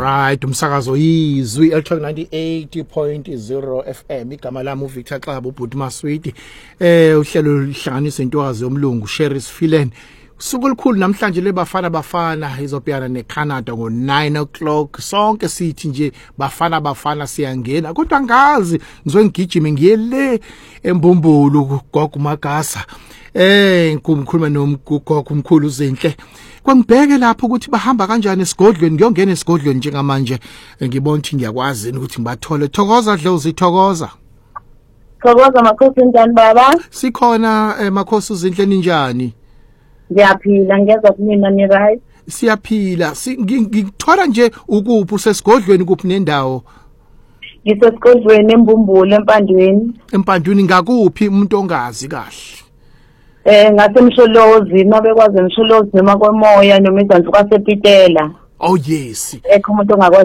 Alright, umsakazo izwi Electric 98.0 FM. Igama lami uVictor Xaba ubhuti Maswidi. Uhlelo lihlanganisa intwazi yomlungu Sherry's Filen. Usuku olukhulu namhlanje lebafana izobhekana neCanada ngo9 o'clock. Sonke sithi nje bafana siyangena. Kodwa ngazi ngizongigijima ngiyele eMbumbulu gogo Magasa. Ngikhuluma nomgogo umkhulu Zinhle. Kwangibheke lapho ukuthi bahamba kanjani esigodlweni ngiyongena esigodlweni njengamanje ngibona ukuthi ngiyakwazi ukuthi ngibathole. Thokoza Dlozi, thokoza. Thokoza Makhosi njani baba? Sikhona Makhosi Zinhle ninjani? Ngiyaphila ngeza kumina ni right. Siyaphila. Ngithola nje ukuphi usesigodlweni kuphi nendawo? Ngisesigodlweni eMbumbulu Empandweni ngakuphi umuntu ongazi kahle? Ngasemsholozi nobekwazi emsholozi noma kwemoya noma izansuka sepitela. Oh yes. Umuntu ongakwazi